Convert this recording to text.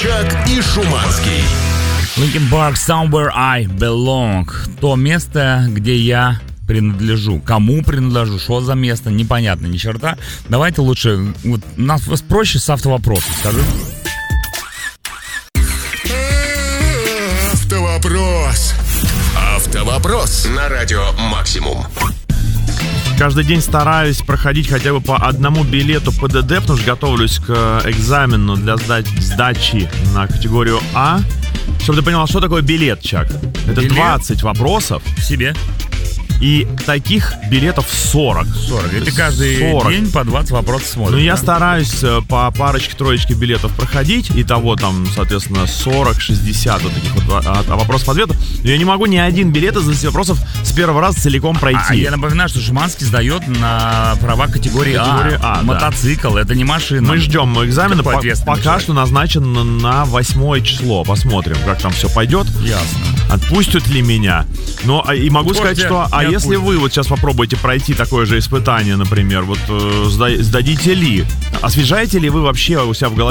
Собчак и Шуманский. Linkin Park, Somewhere I Belong. То место, где я принадлежу. Кому принадлежу, что за место, непонятно, ни черта. Давайте лучше, вот, нас проще с автовопросом, скажи. Автовопрос на радио Максимум. Каждый день стараюсь проходить хотя бы по одному билету ПДД, потому что готовлюсь к экзамену для сдачи на категорию А. Чтобы ты понял, что такое билет, Чак? Это билет? 20 вопросов. Себе. И таких билетов 40. 40. И ты каждый день по 20 вопросов смотришь. Ну, я стараюсь по парочке-троечке билетов проходить. Итого там, соответственно, 40-60 вот таких вот вопросов-ответов. Но я не могу ни один билет из этих вопросов с первого раза целиком пройти. А я напоминаю, что Шуманский сдает на права категории А. Мотоцикл, да. Это не машина. Мы ждем экзамена. Пока что назначен на 8 число. Посмотрим, как там все пойдет. Ясно. Отпустят ли меня. Но и могу сказать, что... если вы вот сейчас попробуете пройти такое же испытание, например, вот сдадите ли, освежаете ли вы вообще у себя в голове